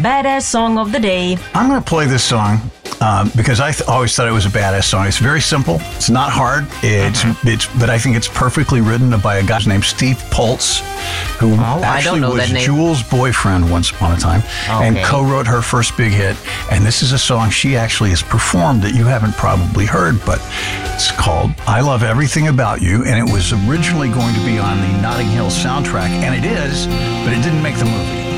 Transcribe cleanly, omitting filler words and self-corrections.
Badass Song of the Day. I'm going to play this song because I always thought it was a badass song. It's very simple. It's not hard. But I think it's perfectly written by a guy named Steve Poltz, who actually was Jewel's boyfriend once upon a time, and co-wrote her first big hit. And this is a song she actually has performed that you haven't probably heard, but it's called I Love Everything About You, and it was originally going to be on the Notting Hill soundtrack, and it is, but it didn't make the movie.